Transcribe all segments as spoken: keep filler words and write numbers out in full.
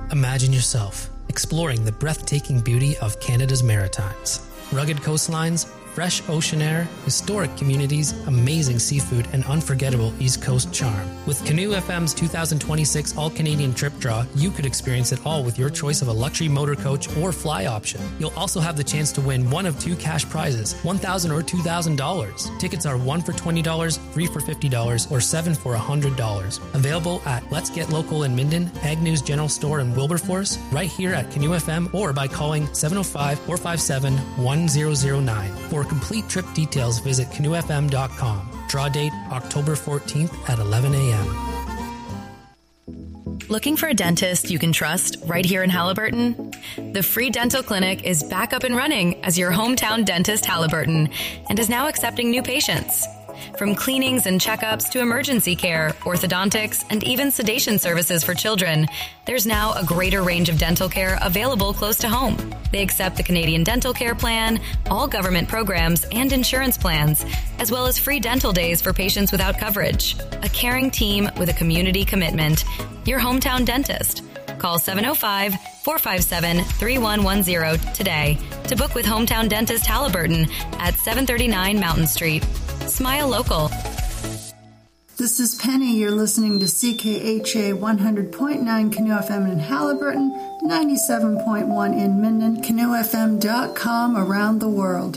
Imagine yourself exploring the breathtaking beauty of Canada's Maritimes. Rugged coastlines, fresh ocean air, historic communities, amazing seafood, and unforgettable East Coast charm. With Canoe F M's two thousand twenty-six All-Canadian Trip Draw, you could experience it all with your choice of a luxury motor coach or fly option. You'll also have the chance to win one of two cash prizes, one thousand dollars or two thousand dollars. Tickets are one for twenty dollars, three for fifty dollars, or seven for one hundred dollars. Available at Let's Get Local in Minden, Agnew's General Store in Wilberforce, right here at Canoe F M, or by calling seven oh five, four five seven, one zero zero nine. For complete trip details, visit canoe f m dot com. Draw date October fourteenth at eleven a.m. Looking for a dentist you can trust right here in Haliburton? The Free Dental Clinic is back up and running as your hometown dentist, Haliburton, and is now accepting new patients. From cleanings and checkups to emergency care, orthodontics, and even sedation services for children, there's now a greater range of dental care available close to home. They accept the Canadian Dental Care Plan, all government programs and insurance plans, as well as free dental days for patients without coverage. A caring team with a community commitment. Your hometown dentist. Call seven oh five, four five seven, three one one zero today to book with Hometown Dentist Haliburton at seven thirty-nine Mountain Street. Smile local. This is Penny. You're listening to C K H A one hundred point nine Canoe F M in Haliburton, ninety-seven point one in Minden, canoe f m dot com around the world.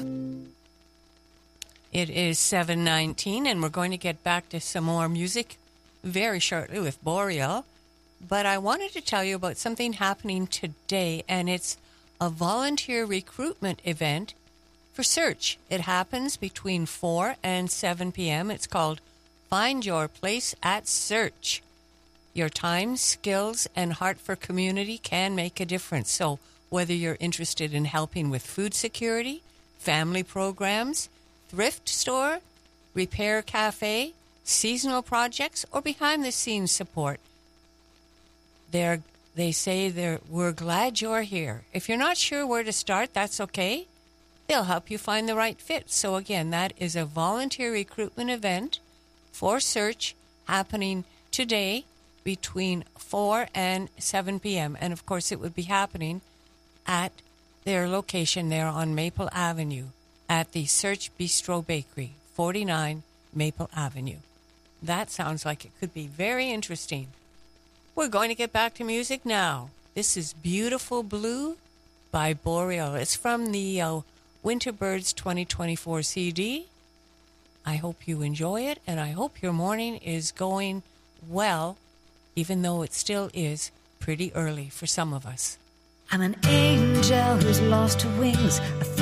It is seven nineteen, and we're going to get back to some more music very shortly with Boreal. But I wanted to tell you about something happening today, and it's a volunteer recruitment event for Search. It happens between four and seven p.m. It's called Find Your Place at Search. Your time, skills, and heart for community can make a difference. So whether you're interested in helping with food security, family programs, thrift store, repair cafe, seasonal projects, or behind-the-scenes support, they're, they say they're, we're glad you're here. If you're not sure where to start, that's okay. They'll help you find the right fit. So again, that is a volunteer recruitment event for Search happening today between four and seven p.m. And of course, it would be happening at their location there on Maple Avenue at the Search Bistro Bakery, forty-nine Maple Avenue. That sounds like it could be very interesting. We're going to get back to music now. This is Beautiful Blue by Boreal. It's from the uh, Winterbirds twenty twenty-four C D. I hope you enjoy it, and I hope your morning is going well, even though it still is pretty early for some of us. I'm an angel who's lost her wings. A